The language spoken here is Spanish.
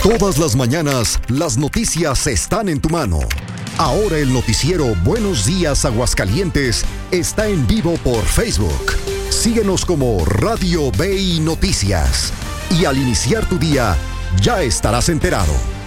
Todas las mañanas, las noticias están en tu mano. Ahora el noticiero Buenos Días Aguascalientes está en vivo por Facebook. Síguenos como Radio BI Noticias. Y al iniciar tu día, ya estarás enterado.